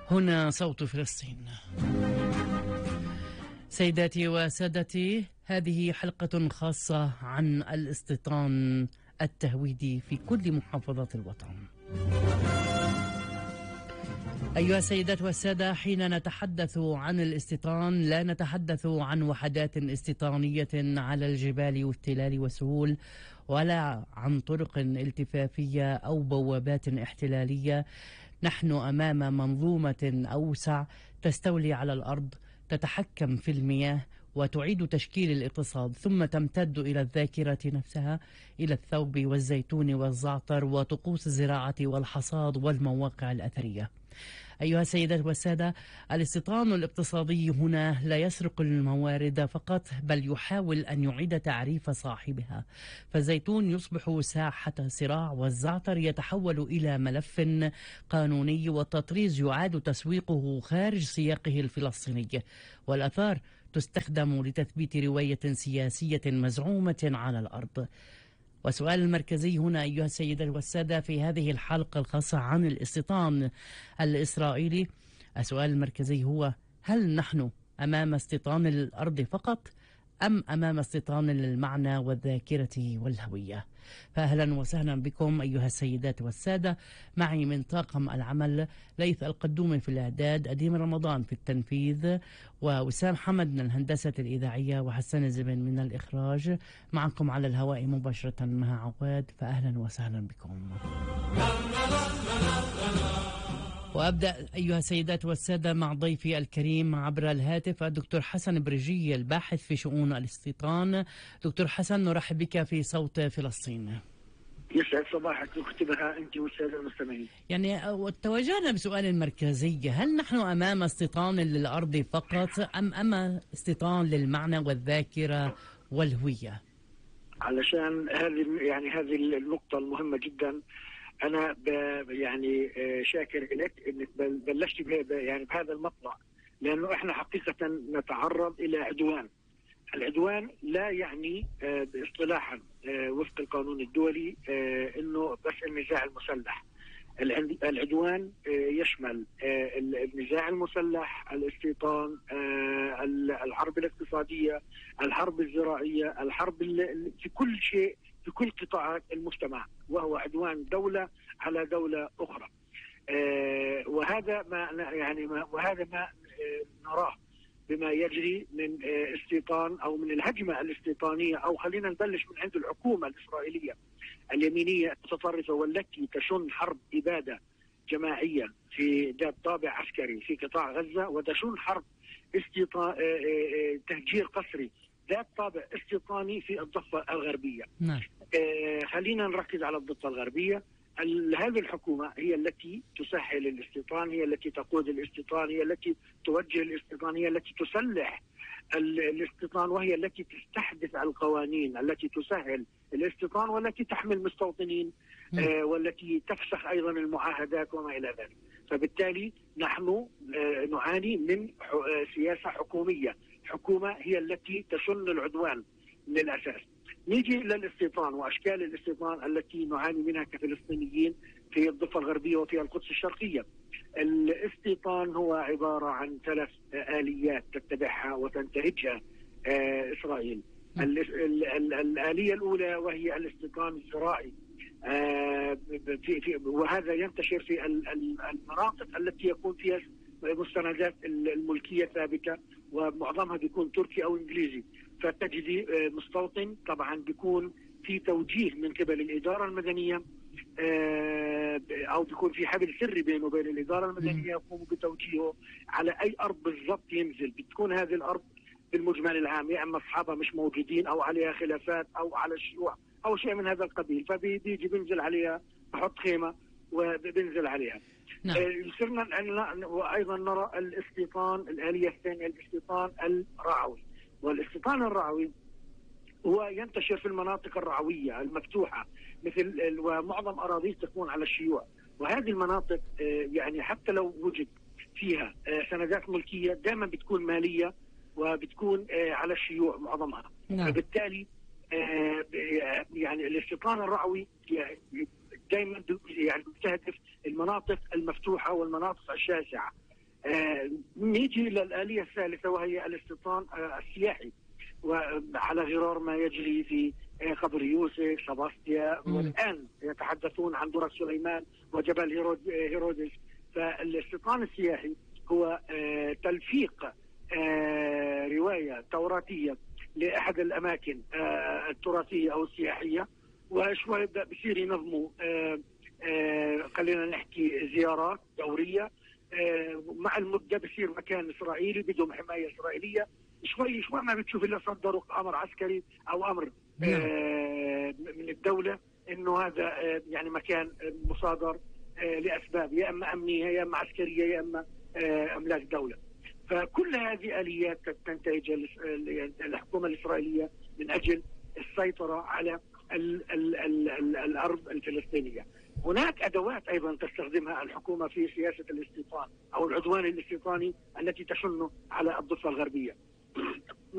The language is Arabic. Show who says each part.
Speaker 1: هنا صوت فلسطين. سيداتي وسادتي، هذه حلقة خاصة عن الاستيطان التهويدي في كل محافظات الوطن. أيها السيدات والسادة، حين نتحدث عن الاستيطان لا نتحدث عن وحدات استيطانية على الجبال والتلال والسهول، ولا عن طرق التفافية أو بوابات احتلالية. نحن أمام منظومة أوسع تستولي على الأرض، تتحكم في المياه وتعيد تشكيل الاقتصاد، ثم تمتد إلى الذاكرة نفسها، إلى الثوب والزيتون والزعتر وطقوس الزراعة والحصاد والمواقع الأثرية. أيها السيدات والسادة، الاستيطان الاقتصادي هنا لا يسرق الموارد فقط، بل يحاول أن يعيد تعريف صاحبها. فالزيتون يصبح ساحة صراع، والزعتر يتحول إلى ملف قانوني، والتطريز يعاد تسويقه خارج سياقه الفلسطيني، والآثار تستخدم لتثبيت رواية سياسية مزعومة على الأرض. والسؤال المركزي هنا أيها السيدات والسادة في هذه الحلقة الخاصة عن الاستيطان الإسرائيلي، السؤال المركزي هو: هل نحن أمام استيطان الأرض فقط، أم أمام استيطان للمعنى والذاكرة والهوية؟ فأهلا وسهلا بكم أيها السيدات والسادة. معي من طاقم العمل ليث القدومي في الإعداد، أديم رمضان في التنفيذ، ووسام حمد من الهندسة الإذاعية، وحسن الزبن من الإخراج. معكم على الهواء مباشرة مها عواد، فأهلا وسهلا بكم. وأبدأ أيها السيدات والسادة مع ضيفي الكريم عبر الهاتف الدكتور حسن برجي، الباحث في شؤون الاستيطان. دكتور حسن، نرحب بك في صوت فلسطين.
Speaker 2: يسعد صباحك وختمها أنت والسادة المستمعين.
Speaker 1: يعني توجهنا بسؤال مركزي: هل نحن أمام استيطان للأرض فقط، أم أمام استيطان للمعنى والذاكرة والهوية؟
Speaker 2: علشان هذه النقطة المهمة جدا. أنا شاكر لك إنك بلشت بهذا المطلع، لأنه إحنا حقيقة نتعرض إلى عدوان. العدوان لا يعني باصطلاحا وفق القانون الدولي إنه بس النزاع المسلح. العدوان يشمل النزاع المسلح، الاستيطان، الحرب الاقتصادية، الحرب الزراعية، الحرب في كل شيء، في كل قطاعات المجتمع، وهو عدوان دولة على دولة أخرى. وهذا ما نراه بما يجري من استيطان أو من الهجمة الاستيطانية، أو خلينا نبلش من عند الحكومة الإسرائيلية اليمينية المتطرفة، والتي تشن حرب إبادة جماعية في ذات طابع عسكري في قطاع غزة، وتشن حرب تهجير قسري ذات طابع استيطاني في الضفة الغربية.
Speaker 1: نعم.
Speaker 2: خلينا نركز على الضفة الغربية. هذه الحكومة هي التي تسهل الاستيطان، هي التي تقود الاستيطان، هي التي توجه الاستيطان، هي التي تسلح الاستيطان، وهي التي تستحدث القوانين التي تسهل الاستيطان، والتي تحمي المستوطنين، والتي تفسخ أيضا المعاهدات وما إلى ذلك. فبالتالي نحن نعاني من سياسة حكومية، حكومة هي التي تشن العدوان من الأساس. نيجي للاستيطان وأشكال الاستيطان التي نعاني منها كفلسطينيين في الضفة الغربية وفي القدس الشرقية. الاستيطان هو عبارة عن 3 آليات تتبعها وتنتهجها إسرائيل. الآلية الأولى وهي الاستيطان الزراعي، وهذا ينتشر في المناطق التي يكون فيها مستندات الملكية ثابتة، ومعظمها بيكون تركي أو إنجليزي. فتجدي مستوطن طبعا بيكون في توجيه من قبل الإدارة المدنية، أو بيكون في حبل سري بينه وبين الإدارة المدنية، يقوم بتوجيهه على أي أرض بالضبط ينزل. بتكون هذه الأرض بالمجمل العام يا اما اصحابها مش موجودين، او عليها خلافات، او على الشيوع او شيء من هذا القبيل، فبيجي بنزل عليها، بحط خيمه وبنزل عليها.
Speaker 1: نعم.
Speaker 2: صرنا وايضا نرى الاستيطان، الآلية الثانية الاستيطان الرعوي. والاستيطان الرعوي هو ينتشر في المناطق الرعوية المفتوحة، مثل ومعظم أراضيه تكون على الشيوع. وهذه المناطق يعني حتى لو وجد فيها سندات ملكية دائما بتكون مالية، وبتكون على الشيوع معظمها.
Speaker 1: نعم.
Speaker 2: فبالتالي يعني الاستيطان الرعوي دائما يعني بيستهدف المناطق المفتوحة والمناطق الشاسعة. نيجي للآلية الثالثة وهي الاستيطان السياحي، وعلى غرار ما يجري في قبر يوسف، سباستيا، والآن يتحدثون عن درة سليمان وجبل هيرودس. فالاستيطان السياحي هو تلفيق رواية توراتية لأحد الأماكن التراثية أو السياحية، وشوي بصير ينظموا خلينا نحكي زيارات دورية، مع المدة بصير مكان إسرائيلي بدهم حماية إسرائيلية. شوي ما بتشوف إلا صدروا أمر عسكري أو أمر من الدولة إنه هذا يعني مكان مصادر لأسباب يا إما أمنية يا إما عسكرية يا إما أملاك دولة. فكل هذه آليات تنتهج الحكومة الإسرائيلية من أجل السيطرة على الأرض الفلسطينية. هناك أدوات أيضا تستخدمها الحكومة في سياسة الاستيطان أو العدوان الاستيطاني التي تشن على الضفة الغربية.